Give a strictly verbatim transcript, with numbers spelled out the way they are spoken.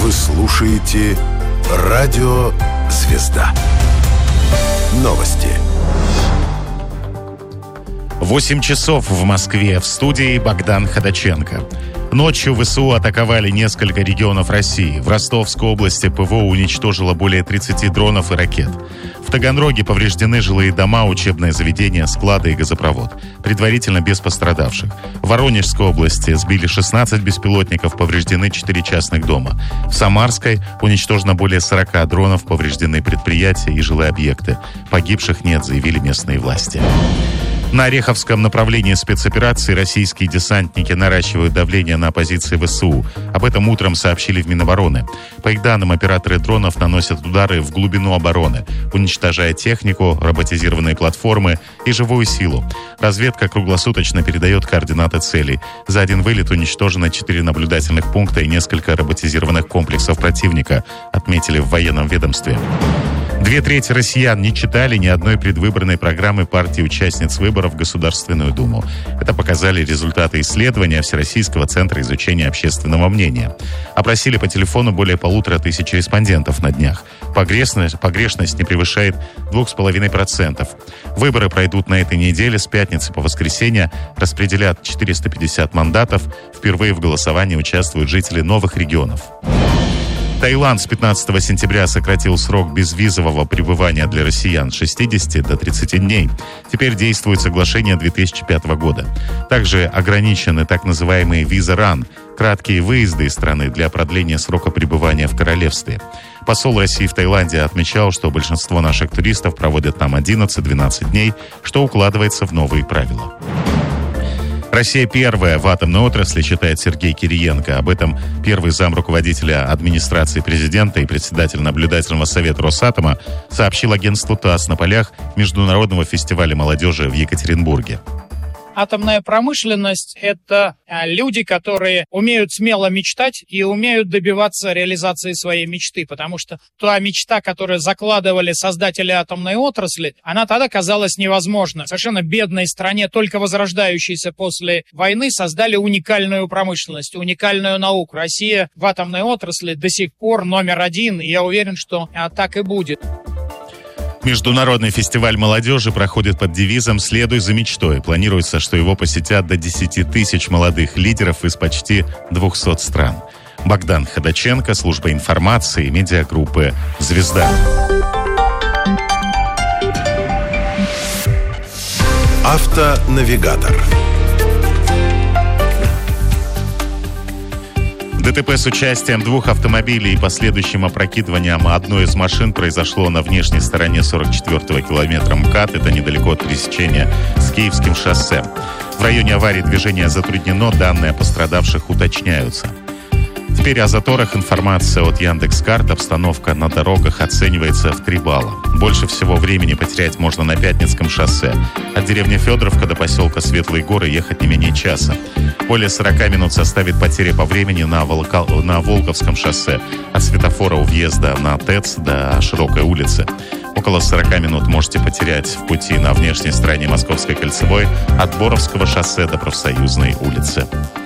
Вы слушаете «Радио Звезда». Новости. восемь часов в Москве. В студии Богдан Ходаченко. Ночью ВСУ атаковали несколько регионов России. В Ростовской области ПВО уничтожило более тридцати дронов и ракет. В Таганроге повреждены жилые дома, учебное заведение, склады и газопровод. Предварительно без пострадавших. В Воронежской области сбили шестнадцать беспилотников, повреждены четыре частных дома. В Самарской уничтожено более сорока дронов, повреждены предприятия и жилые объекты. Погибших нет, заявили местные власти. На Ореховском направлении спецоперации российские десантники наращивают давление на позиции ВСУ. Об этом утром сообщили в Минобороны. По их данным, операторы дронов наносят удары в глубину обороны, уничтожая технику, роботизированные платформы и живую силу. Разведка круглосуточно передает координаты целей. За один вылет уничтожено четыре наблюдательных пункта и несколько роботизированных комплексов противника, отметили в военном ведомстве. Две трети россиян не читали ни одной предвыборной программы партии-участниц выборов в Государственную Думу. Это показали результаты исследования Всероссийского центра изучения общественного мнения. Опросили по телефону более полутора тысяч респондентов на днях. Погрешность, погрешность не превышает двух с половиной процентов. Выборы пройдут на этой неделе. С пятницы по воскресенье распределят четыреста пятьдесят мандатов. Впервые в голосовании участвуют жители новых регионов. Таиланд с пятнадцатого сентября сократил срок безвизового пребывания для россиян с шестидесяти до тридцати дней. Теперь действует соглашение две тысячи пятого года. Также ограничены так называемые виза-ран – краткие выезды из страны для продления срока пребывания в королевстве. Посол России в Таиланде отмечал, что большинство наших туристов проводят там одиннадцать-двенадцать дней, что укладывается в новые правила. Россия первая в атомной отрасли, считает Сергей Кириенко. Об этом первый зам руководителя администрации президента и председатель наблюдательного совета Росатома сообщил агентству ТАСС на полях Международного фестиваля молодежи в Екатеринбурге. Атомная промышленность – это люди, которые умеют смело мечтать и умеют добиваться реализации своей мечты, потому что та мечта, которую закладывали создатели атомной отрасли, она тогда казалась невозможной. В совершенно бедной стране, только возрождающейся после войны, создали уникальную промышленность, уникальную науку. Россия в атомной отрасли до сих пор номер один, и я уверен, что так и будет. Международный фестиваль молодежи проходит под девизом «Следуй за мечтой». Планируется, что его посетят до десяти тысяч молодых лидеров из почти двухсот стран. Богдан Ходаченко, служба информации, медиагруппы «Звезда». Автонавигатор. ДТП с участием двух автомобилей и последующим опрокидыванием одной из машин произошло на внешней стороне сорок четвёртого километра МКАД. Это недалеко от пересечения с Киевским шоссе. В районе аварии движение затруднено, данные о пострадавших уточняются. Теперь о заторах информация от Яндекс.Карт. Обстановка на дорогах оценивается в три балла. Больше всего времени потерять можно на Пятницком шоссе. От деревни Федоровка до поселка Светлые горы ехать не менее часа. Более сорока минут составит потеря по времени на, Волка... на Волковском шоссе. От светофора у въезда на ТЭЦ до Широкой улицы. Около сорока минут можете потерять в пути на внешней стороне Московской кольцевой от Боровского шоссе до Профсоюзной улицы.